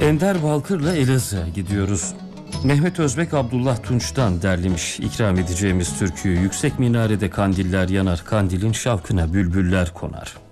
Ender Balkır'la Elazığ'a gidiyoruz. Mehmet Özbek Abdullah Tunç'tan derlemiş ikram edeceğimiz türküyü. Yüksek minarede kandiller yanar, kandilin şavkına bülbüller konar.